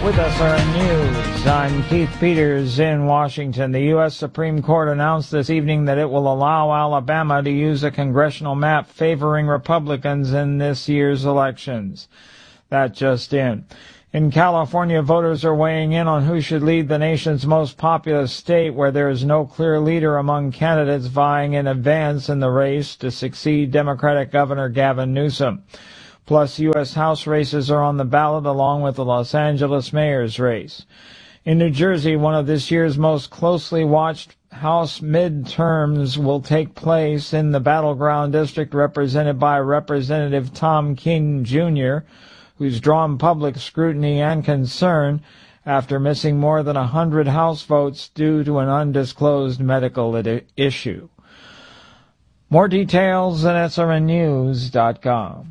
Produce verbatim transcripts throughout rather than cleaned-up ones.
With S R N News, I'm Keith Peters in Washington. The U S Supreme Court announced this evening that it will allow Alabama to use a congressional map favoring Republicans in this year's elections. That just in. In California, voters are weighing in on who should lead the nation's most populous state, where there is no clear leader among candidates vying in advance in the race to succeed Democratic Governor Gavin Newsom. Plus, U S House races are on the ballot along with the Los Angeles mayor's race. In New Jersey, one of this year's most closely watched House midterms will take place in the battleground district represented by Representative Tom King, Junior, who's drawn public scrutiny and concern after missing more than one hundred House votes due to an undisclosed medical issue. More details at S R N news dot com.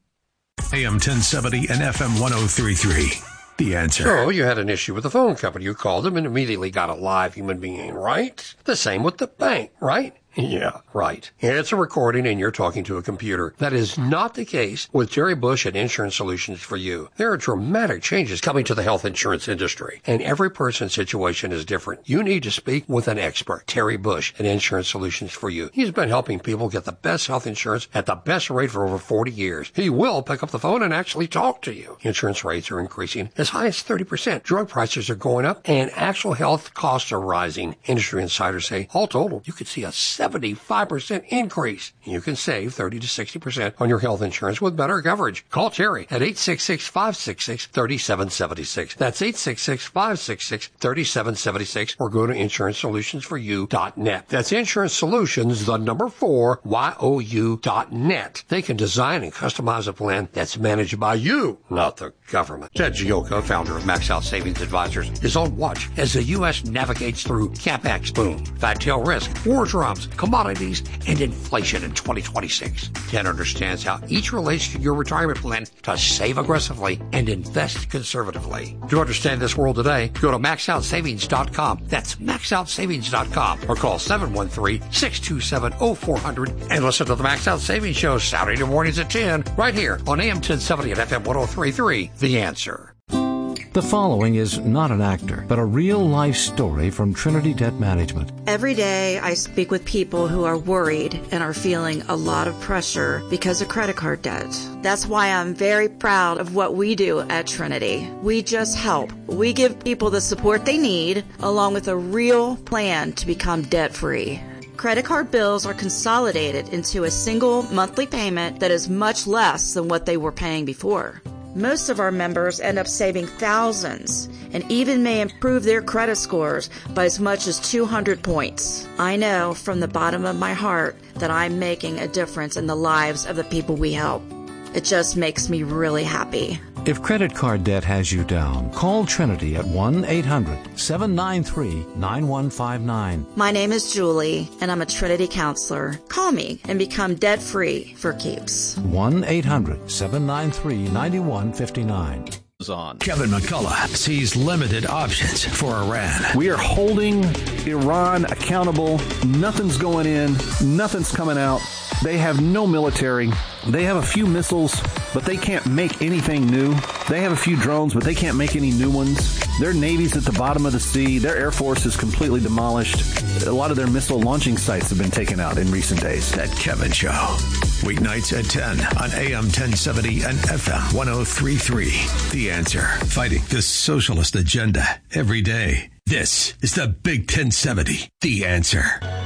A M ten seventy and F M one oh three point three. The Answer. So you had an issue with the phone company. You called them and immediately got a live human being, right? The same with the bank, right? Yeah, right. It's a recording and you're talking to a computer. That is not the case with Terry Bush at Insurance Solutions for You. There are dramatic changes coming to the health insurance industry, and every person's situation is different. You need to speak with an expert, Terry Bush at Insurance Solutions for You. He's been helping people get the best health insurance at the best rate for over forty years. He will pick up the phone and actually talk to you. Insurance rates are increasing as high as thirty percent. Drug prices are going up, and actual health costs are rising. Industry insiders say, all total, you could see a seventy-five percent increase. You can save thirty to sixty percent on your health insurance with better coverage. Call Terry at eight six six, five six six, three seven seven six. That's eight six six, five six six, three seven seven six, or go to insurance solutions for you dot net. That's Insurance Solutions, the number four, Y O U dot net. They can design and customize a plan that's managed by you, not the government. Ted Gioka, founder of Max Out Savings Advisors, is on watch as the U S navigates through CapEx boom, fat tail risk, war drums, commodities, and inflation in twenty twenty-six. Ted understands how each relates to your retirement plan to save aggressively and invest conservatively. To understand this world today, go to max out savings dot com. That's max out savings dot com, or call seven one three, six two seven, oh four hundred and listen to the Max Out Savings Show Saturday mornings at ten, right here on A M ten seventy and F M one oh three point three. The Answer. The following is not an actor, but a real-life story from Trinity Debt Management. Every day I speak with people who are worried and are feeling a lot of pressure because of credit card debt. That's why I'm very proud of what we do at Trinity. We just help. We give people the support they need, along with a real plan to become debt-free. Credit card bills are consolidated into a single monthly payment that is much less than what they were paying before. Most of our members end up saving thousands and even may improve their credit scores by as much as two hundred points. I know from the bottom of my heart that I'm making a difference in the lives of the people we help. It just makes me really happy. If credit card debt has you down, call Trinity at one eight hundred, seven nine three, nine one five nine. My name is Julie, and I'm a Trinity counselor. Call me and become debt-free for keeps. one eight hundred, seven nine three, nine one five nine. On. Kevin McCullough sees limited options for Iran. We are holding Iran accountable. Nothing's going in. Nothing's coming out. They have no military. They have a few missiles, but they can't make anything new. They have a few drones, but they can't make any new ones. Their navy's at the bottom of the sea. Their air force is completely demolished. A lot of their missile launching sites have been taken out in recent days. That Kevin Show. Weeknights at ten on A M ten seventy and F M one oh three point three. The Answer. Fighting the socialist agenda every day. This is the Big ten seventy. The Answer.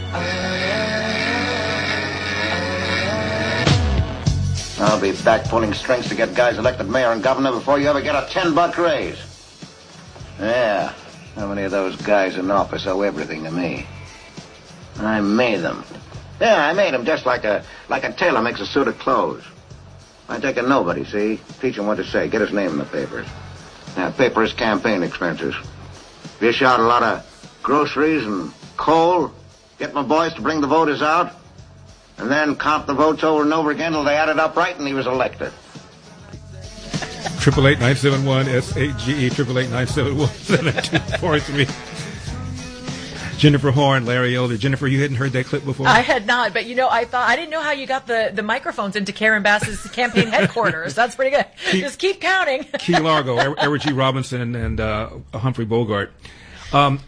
I'll be back pulling strings to get guys elected mayor and governor before you ever get a ten-buck raise. Yeah, how many of those guys in office owe everything to me? I made them. Yeah, I made them just like a like a tailor makes a suit of clothes. I take a nobody, see? Teach him what to say. Get his name in the papers. Now, paper his campaign expenses. Fish out a lot of groceries and coal. Get my boys to bring the voters out. And then count the votes over and over again till they added up right and he was elected. Triple eight nine seven one S A G E triple eight nine seven one seven two four three. Jennifer Horn, Larry Elder. Jennifer, you hadn't heard that clip before? I had not, but you know, I thought I didn't know how you got the, the microphones into Karen Bass's campaign headquarters. That's pretty good. Keep, Just keep counting. Key Largo, Edward G. Robinson, and uh, Humphrey Bogart. Um,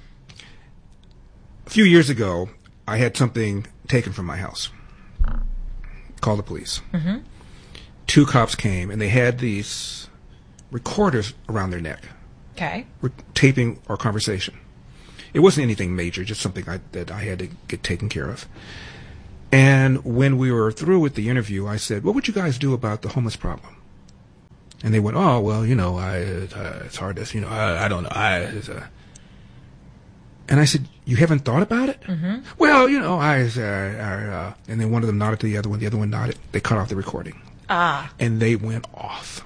a few years ago, I had something taken from my house. Called the police. Mm-hmm. Two cops came, and they had these recorders around their neck. Okay. We're taping our conversation. It wasn't anything major, just something I, that I had to get taken care of. And when we were through with the interview, I said, what would you guys do about the homeless problem? And they went, oh, well, you know, I, uh, it's hard to, you know, I, I don't know. I, it's a... And I said, you haven't thought about it? Mm-hmm. Well, you know, I, uh, I uh, and then one of them nodded to the other one. The other one nodded. They cut off the recording. Ah. And they went off.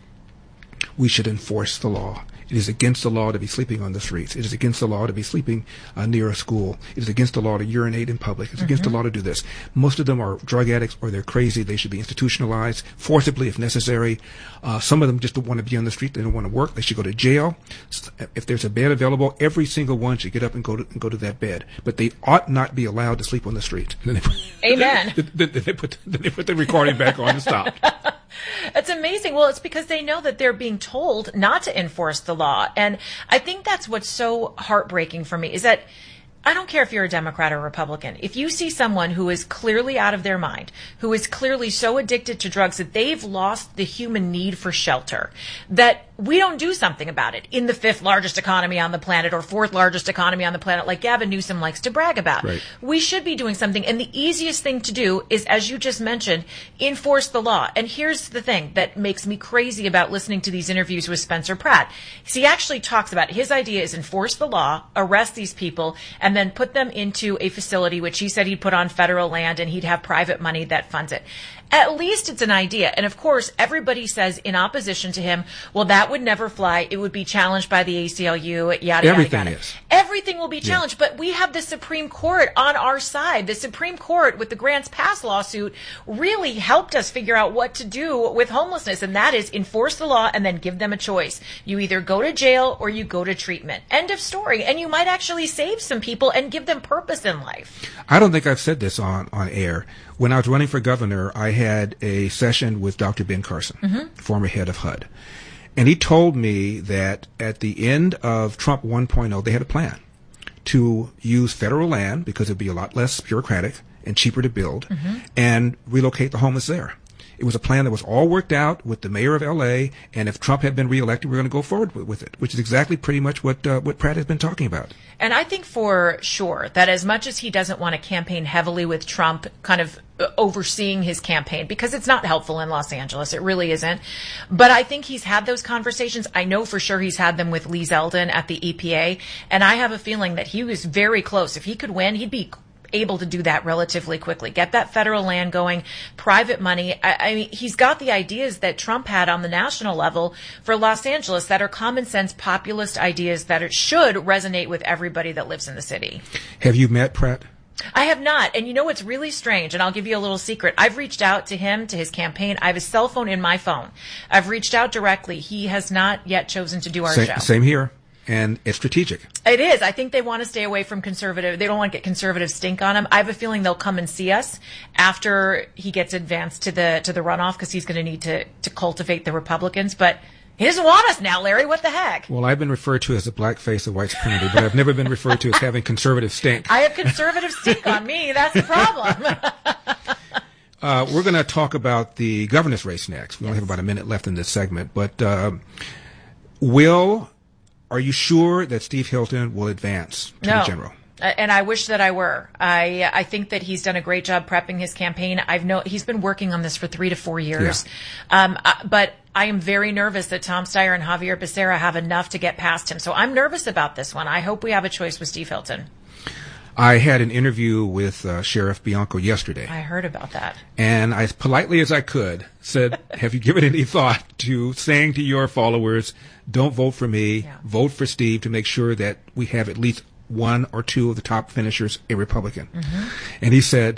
We should enforce the law. It is against the law to be sleeping on the streets. It is against the law to be sleeping uh, near a school. It is against the law to urinate in public. It's mm-hmm. against the law to do this. Most of them are drug addicts or they're crazy. They should be institutionalized forcibly if necessary. Uh, some of them just don't want to be on the street. They don't want to work. They should go to jail. If there's a bed available, every single one should get up and go to, and go to that bed. But they ought not be allowed to sleep on the street. Then they put, Amen. Then they, they, put, then they put the recording back on and stopped. It's amazing. Well, it's because they know that they're being told not to enforce the law. And I think that's what's so heartbreaking for me is that I don't care if you're a Democrat or Republican. If you see someone who is clearly out of their mind, who is clearly so addicted to drugs that they've lost the human need for shelter, that we don't do something about it in the fifth largest economy on the planet or fourth largest economy on the planet like Gavin Newsom likes to brag about. Right. We should be doing something. And the easiest thing to do is, as you just mentioned, enforce the law. And here's the thing that makes me crazy about listening to these interviews with Spencer Pratt. He actually talks about his idea is enforce the law, arrest these people, and then put them into a facility, which he said he'd put on federal land and he'd have private money that funds it. At least it's an idea. And of course, everybody says in opposition to him, well, that would never fly. It would be challenged by the A C L U, yada, yada, Everything yada. is. Everything will be challenged. Yeah. But we have the Supreme Court on our side. The Supreme Court, with the Grants Pass lawsuit, really helped us figure out what to do with homelessness. And that is enforce the law and then give them a choice. You either go to jail or you go to treatment. End of story. And you might actually save some people and give them purpose in life. I don't think I've said this on, on air. When I was running for governor, I had a session with Doctor Ben Carson, mm-hmm. former head of H U D. And he told me that at the end of Trump one point oh, they had a plan to use federal land because it would be a lot less bureaucratic and cheaper to build mm-hmm. and relocate the homeless there. It was a plan that was all worked out with the mayor of L A, and if Trump had been reelected, we we're going to go forward with, with it, which is exactly pretty much what uh, what Pratt has been talking about. And I think for sure that as much as he doesn't want to campaign heavily with Trump kind of overseeing his campaign, because it's not helpful in Los Angeles, it really isn't, but I think he's had those conversations. I know for sure he's had them with Lee Zeldin at the E P A, and I have a feeling that he was very close. If he could win, he'd be able to do that relatively quickly. Get that federal land going, private money. I, I mean, he's got the ideas that Trump had on the national level for Los Angeles that are common sense, populist ideas that it should resonate with everybody that lives in the city. Have you met Pratt? I have not. And you know what's really strange, and I'll give you a little secret. I've reached out to him, to his campaign. I have his cell phone in my phone. I've reached out directly. He has not yet chosen to do our same, show. Same here. And it's strategic. It is. I think they want to stay away from conservative. They don't want to get conservative stink on him. I have a feeling they'll come and see us after he gets advanced to the to the runoff because he's going to need to to cultivate the Republicans. But he doesn't want us now, Larry. What the heck? Well, I've been referred to as the black face of white supremacy, but I've never been referred to as having conservative stink. I have conservative stink on me. That's the problem. uh, we're going to talk about the governor's race next. We only have about a minute left in this segment. But uh, will... Are you sure that Steve Hilton will advance to no. the general? And I wish that I were. I I think that he's done a great job prepping his campaign. I've know he's been working on this for three to four years. Yeah. Um, but I am very nervous that Tom Steyer and Javier Becerra have enough to get past him. So I'm nervous about this one. I hope we have a choice with Steve Hilton. I had an interview with uh, Sheriff Bianco yesterday. I heard about that. And I, as politely as I could, said, have you given any thought to saying to your followers, don't vote for me, yeah. vote for Steve to make sure that we have at least one or two of the top finishers a Republican? Mm-hmm. And he said,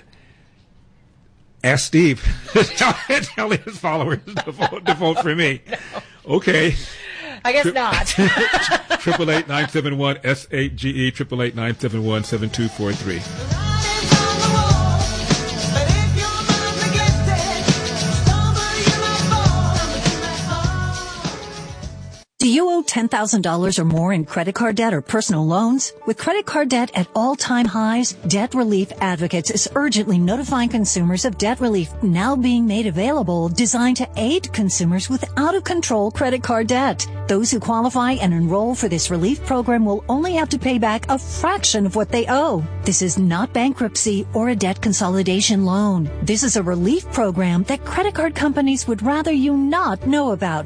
ask Steve, tell, tell his followers to vote, to vote for me. No. Okay. I guess not. Triple eight nine seven one S eight G E. Triple eight nine seven one seven two four three. Do you owe ten thousand dollars or more in credit card debt or personal loans? With credit card debt at all-time highs, Debt Relief Advocates is urgently notifying consumers of debt relief now being made available, designed to aid consumers with out-of-control credit card debt. Those who qualify and enroll for this relief program will only have to pay back a fraction of what they owe. This is not bankruptcy or a debt consolidation loan. This is a relief program that credit card companies would rather you not know about.